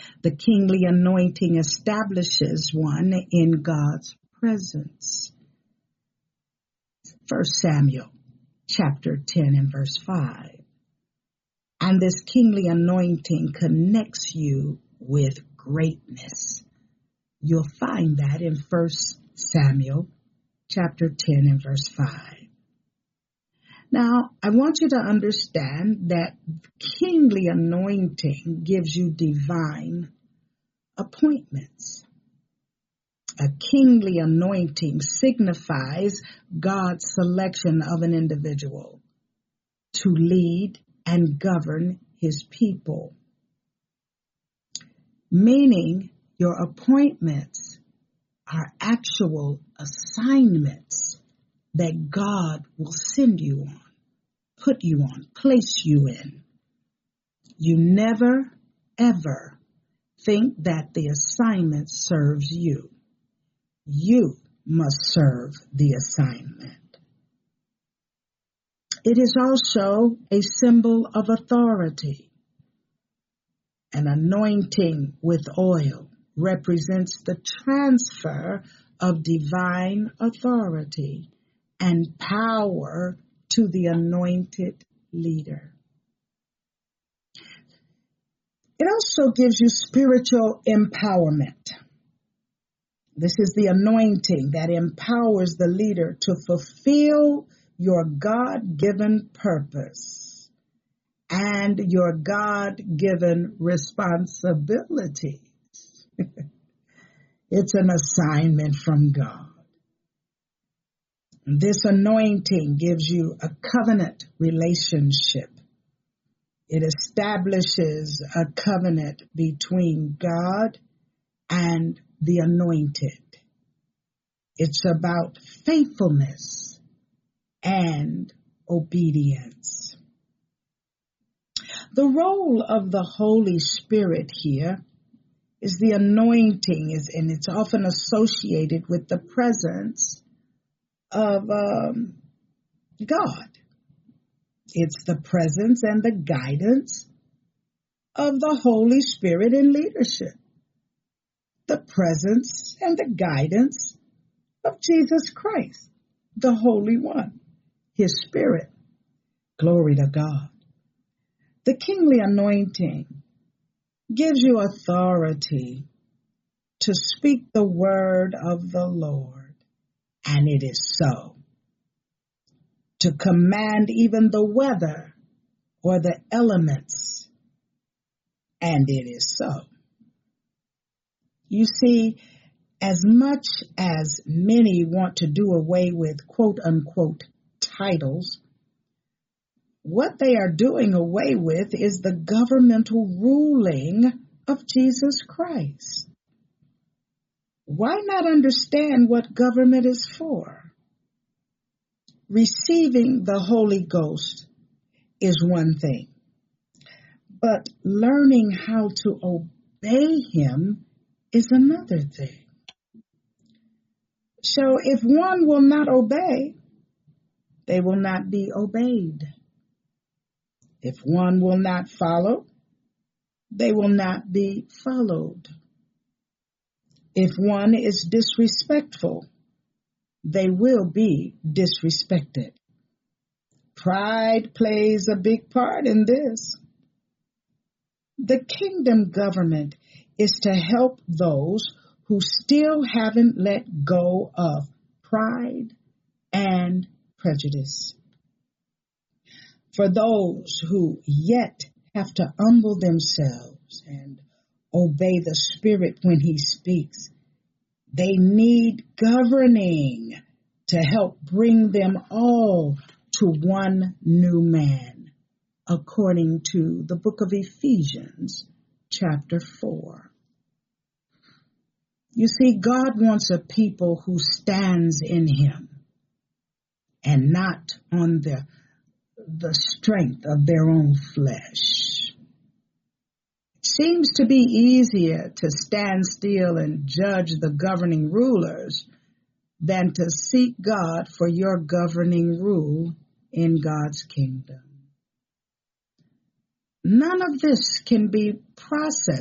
The kingly anointing establishes one in God's presence. 1 Samuel chapter 10 and verse 5. And this kingly anointing connects you with greatness. You'll find that in 1 Samuel chapter 10 and verse 5. Now, I want you to understand that kingly anointing gives you divine appointments. A kingly anointing signifies God's selection of an individual to lead and govern his people, meaning your appointments are actual assignments that God will send you on, put you on, place you in. You never, ever think that the assignment serves you. You must serve the assignment. It is also a symbol of authority. An anointing with oil represents the transfer of divine authority and power to the anointed leader. It also gives you spiritual empowerment. This is the anointing that empowers the leader to fulfill your God-given purpose and your God-given responsibilities. It's an assignment from God. This anointing gives you a covenant relationship. It establishes a covenant between God and the anointed. It's about faithfulness and obedience. The role of the Holy Spirit here is the anointing, and it's often associated with the presence of God. It's the presence and the guidance of the Holy Spirit in leadership. The presence and the guidance of Jesus Christ, the Holy One, His Spirit. Glory to God. The kingly anointing gives you authority to speak the word of the Lord, and it is so. To command even the weather or the elements, and it is so. You see, as much as many want to do away with quote-unquote titles, what they are doing away with is the governmental ruling of Jesus Christ. Why not understand what government is for? Receiving the Holy Ghost is one thing, but learning how to obey Him is another thing. So if one will not obey, they will not be obeyed. If one will not follow, they will not be followed. If one is disrespectful, they will be disrespected. Pride plays a big part in this. The kingdom government is to help those who still haven't let go of pride and prejudice. For those who yet have to humble themselves and obey the Spirit when He speaks, they need governing to help bring them all to one new man, according to the book of Ephesians, chapter 4. You see, God wants a people who stands in Him and not on the strength of their own flesh. It seems to be easier to stand still and judge the governing rulers than to seek God for your governing rule in God's kingdom. None of this can be processed